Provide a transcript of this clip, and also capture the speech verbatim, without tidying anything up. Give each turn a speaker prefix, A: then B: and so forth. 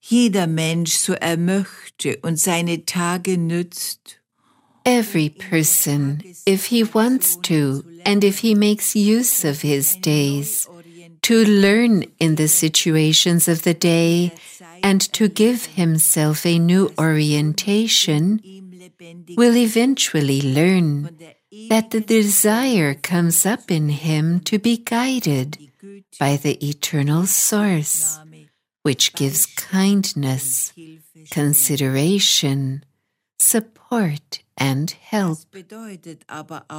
A: jeder Mensch so er möchte und seine Tage nützt,
B: Every person, if he wants to, and if he makes use of his days, to learn in the situations of the day and to give himself a new orientation, will eventually learn that the desire comes up in him to be guided by the eternal source, which gives kindness, consideration, support, and help.